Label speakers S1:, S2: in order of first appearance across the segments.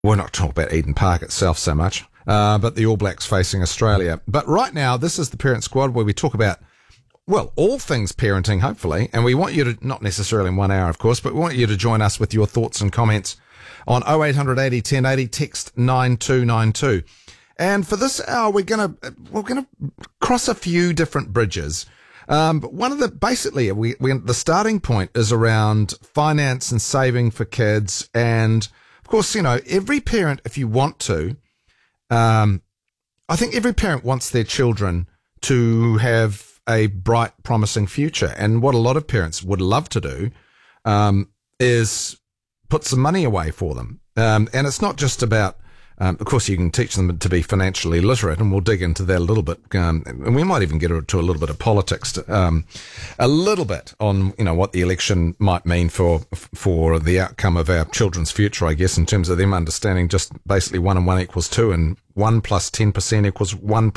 S1: we're not talking about Eden Park itself so much, but the All Blacks facing Australia. But right now, this is the Parent Squad where we talk about, well, all things parenting, hopefully. And we want you to, not necessarily in 1 hour, of course, but we want you to join us with your thoughts and comments on 0800 80 1080, text 9292. And for this hour, we're gonna cross a few different bridges. But one of the, basically, the starting point is around finance and saving for kids. And of course, you know, every parent, if you want to, I think every parent wants their children to have a bright, promising future. And what a lot of parents would love to do, is put some money away for them. And it's not just about, of course, you can teach them to be financially literate, and we'll dig into that a little bit. And we might even get to a little bit of politics, a little bit on, you know, what the election might mean for the outcome of our children's future, I guess, in terms of them understanding just basically 1 and 1 equals 2, and 1 plus 10% equals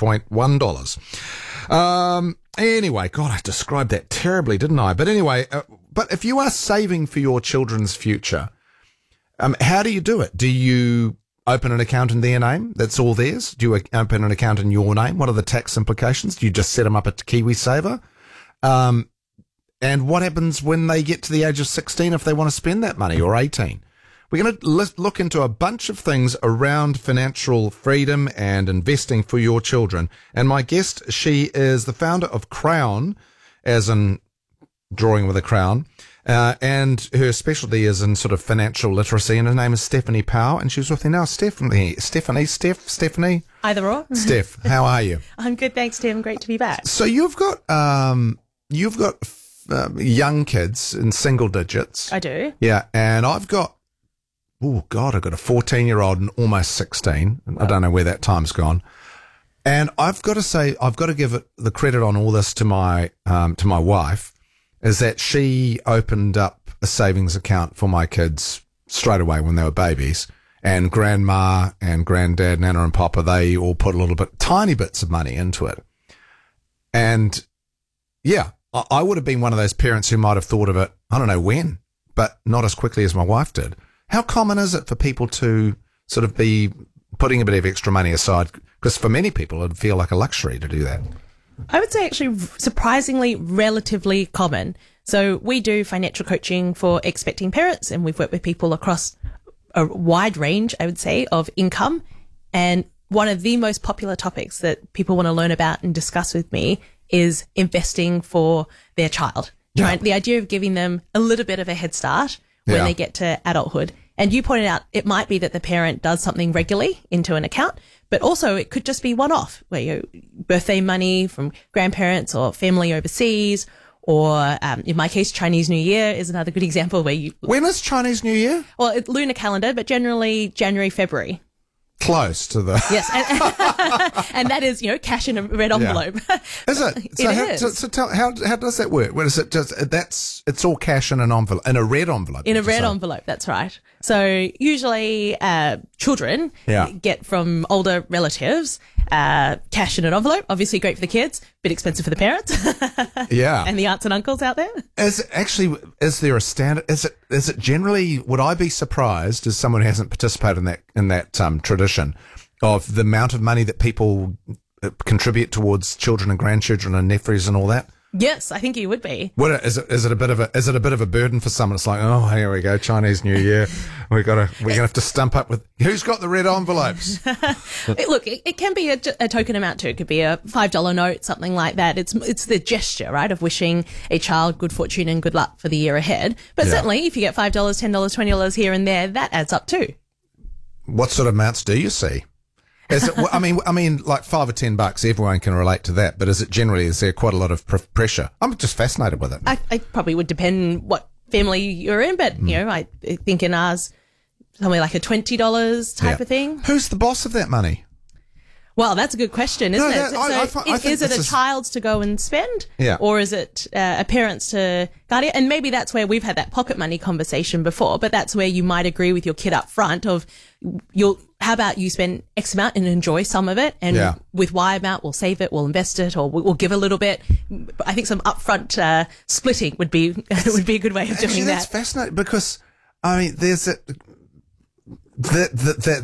S1: $1.1. Anyway, God, I described that terribly, didn't I? But anyway, but if you are saving for your children's future, how do you do it? Do you open an account in their name? That's all theirs? Do you open an account in your name? What are the tax implications? Do you just set them up at KiwiSaver? And what happens when they get to the age of 16 if they want to spend that money, or 18? We're going to look into a bunch of things around financial freedom and investing for your children. And my guest, she is the founder of Crown, as in drawing with a crown. And her specialty is in sort of financial literacy, and her name is Stephanie Powell, and she's with me now. Stephanie.
S2: Either or.
S1: Steph, how are you?
S2: I'm good, thanks, Tim. Great to be back.
S1: So you've got young kids in single digits.
S2: I do.
S1: Yeah, and I've got, I've got a 14-year-old and almost 16. I don't know where that time's gone. And I've got to say, I've got to give it the credit on all this to my wife, is that she opened up a savings account for my kids straight away when they were babies. And grandma and granddad, Nana and Papa, they all put tiny bits of money into it. And yeah, I would have been one of those parents who might have thought of it, I don't know when, but not as quickly as my wife did. How common is it for people to sort of be putting a bit of extra money aside? Because for many people, it'd feel like a luxury to do that.
S2: I would say actually surprisingly relatively common. So we do financial coaching for expecting parents, and we've worked with people across a wide range, I would say, of income. And one of the most popular topics that people want to learn about and discuss with me is investing for their child.
S1: Yeah.
S2: Right? The idea of giving them a little bit of a head start when they get to adulthood. And you pointed out it might be that the parent does something regularly into an account, but also it could just be one-off, where birthday money from grandparents or family overseas, or in my case, Chinese New Year is another good example where you...
S1: When is Chinese New Year?
S2: Well, it's lunar calendar, but generally January, February.
S1: Close to the...
S2: Yes, and that is, cash in a red envelope.
S1: Yeah. Is it? So
S2: It is.
S1: So tell, how does that work? What is it? It's all cash in an envelope, in a red envelope.
S2: In a red envelope, that's right. So usually children get from older relatives cash in an envelope. Obviously great for the kids, bit expensive for the parents.
S1: Yeah.
S2: And the aunts and uncles out there.
S1: Is there a standard? Is it generally, would I be surprised as someone who hasn't participated in that tradition of the amount of money that people contribute towards children and grandchildren and nephews and all that?
S2: Yes, I think you would be.
S1: Is it a bit of a burden for someone? It's like, oh, here we go, Chinese New Year. We're gonna have to stump up with who's got the red envelopes.
S2: Look, it can be a token amount too. It could be a $5 note, something like that. It's the gesture, right, of wishing a child good fortune and good luck for the year ahead. But certainly, if you get $5, $10, $20 here and there, that adds up too.
S1: What sort of amounts do you see? Is it, I mean, like $5 or $10, everyone can relate to that. But is there quite a lot of pressure? I'm just fascinated with it.
S2: I probably would depend what family you're in, but I think in ours, somewhere like a $20 type of thing.
S1: Who's the boss of that money?
S2: Well, that's a good question, isn't it? Is it a child's to go and spend?
S1: Yeah.
S2: Or is it a parent's to guard it? And maybe that's where we've had that pocket money conversation before, but that's where you might agree with your kid up front of how about you spend X amount and enjoy some of it, and with Y amount we'll save it, we'll invest it, or we'll give a little bit. I think some upfront splitting would be a good way of doing that.
S1: That's fascinating because, I mean, that